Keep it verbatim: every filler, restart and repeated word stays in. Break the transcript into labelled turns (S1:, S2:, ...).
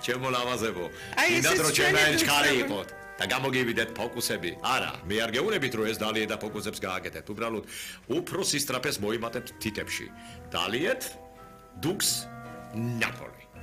S1: ჩემო ლამაზებო. მინდათ რომ ჩემნაირი ჩქარი იყოთ და გამოგივიდეთ ფოკუსები. არა, მე არ გეუბნებით რომ ეს დალიეთ და ფოკუსებს გააკეთეთ. უბრალოდ უფრო სისტრაფეს მოიმატებთ თითებში. დალიეთ, დუქს, ნაპოლი.